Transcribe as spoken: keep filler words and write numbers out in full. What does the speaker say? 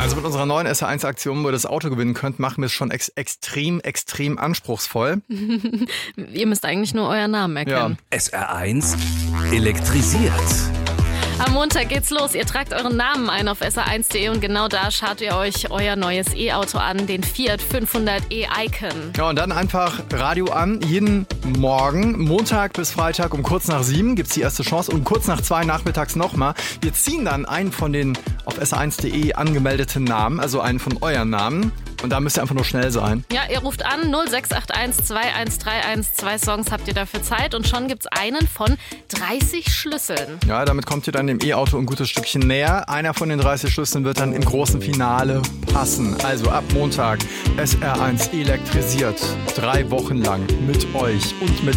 Also mit unserer neuen S R eins Aktion, wo ihr das Auto gewinnen könnt, machen wir es schon ex- extrem, extrem anspruchsvoll. Ihr müsst eigentlich nur euren Namen erkennen. Ja. S R eins elektrisiert. Am Montag geht's los. Ihr tragt euren Namen ein auf S R eins punkt de und genau da schaut ihr euch euer neues E-Auto an, den Fiat fünfhundert e Icon. Ja, und dann einfach Radio an, jeden Morgen, Montag bis Freitag um kurz nach sieben gibt's die erste Chance und kurz nach zwei nachmittags nochmal. Wir ziehen dann einen von den auf S R eins punkt de angemeldeten Namen, also einen von euren Namen. Und da müsst ihr einfach nur schnell sein. Ja, ihr ruft an null sechs acht eins zwei eins drei eins. Zwei Songs habt ihr dafür Zeit und schon gibt's einen von dreißig Schlüsseln. Ja, damit kommt ihr dann dem E-Auto ein gutes Stückchen näher. Einer von den dreißig Schlüsseln wird dann im großen Finale passen. Also ab Montag S R eins elektrisiert. Drei Wochen lang mit euch und mit